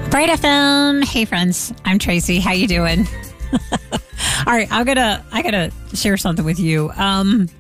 Bright FM. Hey friends, I'm Tracy. How you doing? All right, I gotta share something with you. I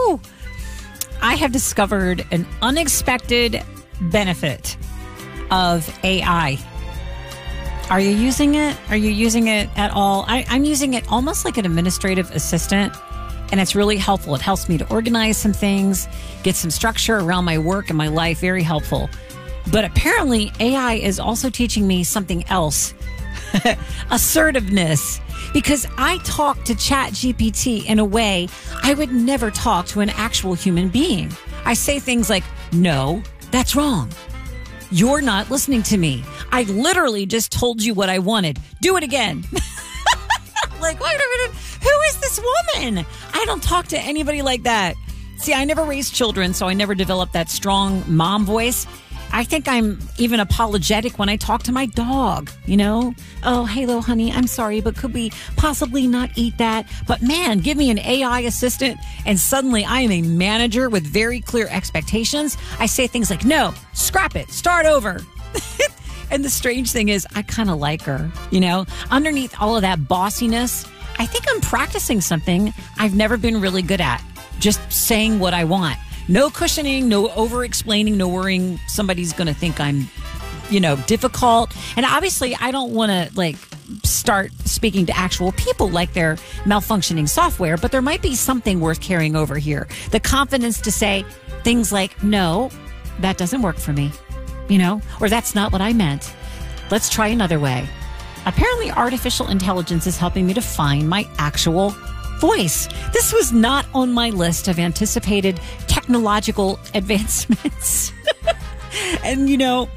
have discovered an unexpected benefit of AI. Are you using it? Are you using it at all? I'm using it almost like an administrative assistant, and it's really helpful. It helps me to organize some things, get some structure around my work and my life. Very helpful. But apparently AI is also teaching me something else. Assertiveness. Because I talk to ChatGPT in a way I would never talk to an actual human being. I say things like, no, that's wrong. You're not listening to me. I literally just told you what I wanted. Do it again. Like, wait a minute. Who is this woman? I don't talk to anybody like that. See, I never raised children, so I never developed that strong mom voice. I think I'm even apologetic when I talk to my dog, you know? Oh, hello, honey. I'm sorry, but could we possibly not eat that? But man, give me an AI assistant and suddenly I am a manager with very clear expectations. I say things like, no, scrap it, start over. And the strange thing is I kind of like her, you know? Underneath all of that bossiness, I think I'm practicing something I've never been really good at. Just saying what I want. No cushioning, no over-explaining, no worrying somebody's going to think I'm, difficult. And obviously, I don't want to, start speaking to actual people like they're malfunctioning software, but there might be something worth carrying over here. The confidence to say things like, no, that doesn't work for me, or that's not what I meant. Let's try another way. Apparently, artificial intelligence is helping me to find my actual voice. This was not on my list of anticipated technological advancements. And,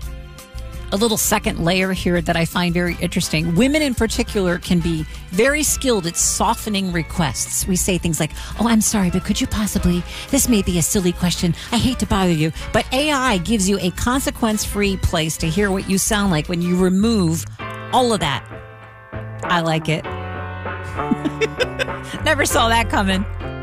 a little second layer here that I find very interesting. Women in particular can be very skilled at softening requests. We say things like, oh, I'm sorry, but could you possibly, this may be a silly question. I hate to bother you, but AI gives you a consequence-free place to hear what you sound like when you remove all of that. I like it. Never saw that coming.